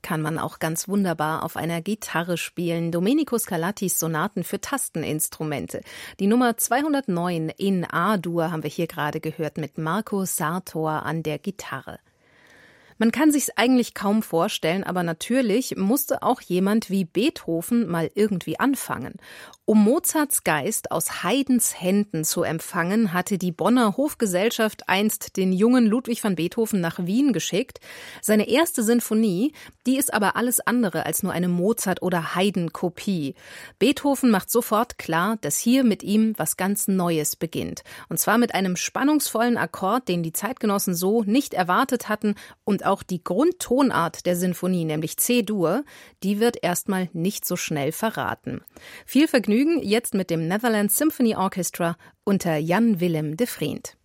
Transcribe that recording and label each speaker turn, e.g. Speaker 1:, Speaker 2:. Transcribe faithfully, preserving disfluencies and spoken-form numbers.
Speaker 1: kann man auch ganz wunderbar auf einer Gitarre spielen. Domenico Scarlattis Sonaten für Tasteninstrumente. Die Nummer zweihundertneun in A-Dur haben wir hier gerade gehört mit Marco Sartor an der Gitarre. Man kann sich's eigentlich kaum vorstellen, aber natürlich musste auch jemand wie Beethoven mal irgendwie anfangen. Um Mozarts Geist aus Haydns Händen zu empfangen, hatte die Bonner Hofgesellschaft einst den jungen Ludwig van Beethoven nach Wien geschickt. Seine erste Sinfonie, die ist aber alles andere als nur eine Mozart- oder Haydn-Kopie. Beethoven macht sofort klar, dass hier mit ihm was ganz Neues beginnt. Und zwar mit einem spannungsvollen Akkord, den die Zeitgenossen so nicht erwartet hatten. Und auch die Grundtonart der Sinfonie, nämlich C-Dur, die wird erstmal nicht so schnell verraten. Viel Vergnügen jetzt mit dem Netherlands Symphony Orchestra unter Jan Willem de Vriend.